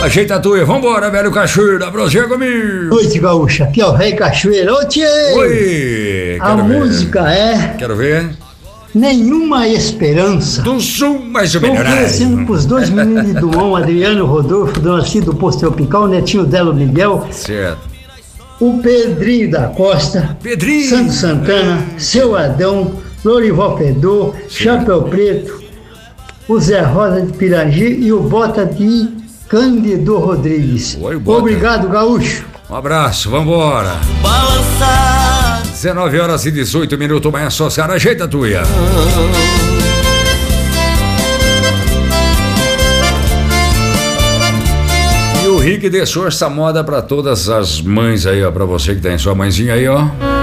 Ajeita a tua, vambora, velho Cachoeira, prosegue comigo. Noite, gaúcha, aqui é o Rei Cachoeira. Ô, tchê! Oi, A música é Quero ver. Nenhuma Esperança. Do Sul, mais ou Estou menos. oferecendo pros dois meninos de Dumont, Adriano Rodolfo, do Nascido do Posto Tropical, o netinho dela, o Miguel, Certo. o Pedrinho da Costa, Pedrinho. Santo Santana, Seu Adão, Lorival Pedô, Chapéu Preto, o Zé Rosa de Pirangi e o Bota de Cândido Rodrigues. Oi, Bota. Obrigado, gaúcho. Um abraço, vambora. 19h18, manhã social, ajeita a tua. E o Rick deixou essa moda pra todas as mães aí, ó, pra você que tem sua mãezinha aí, ó.